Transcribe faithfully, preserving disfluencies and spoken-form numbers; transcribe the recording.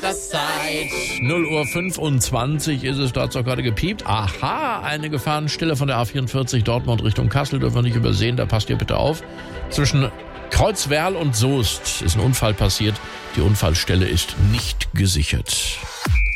Pflasterzeit. null Uhr fünfundzwanzig ist es, da hat es auch gerade gepiept. Aha, eine Gefahrenstelle von der A vierundvierzig Dortmund Richtung Kassel dürfen wir nicht übersehen, da passt ihr bitte auf. Zwischen Kreuzwerl und Soest ist ein Unfall passiert. Die Unfallstelle ist nicht gesichert.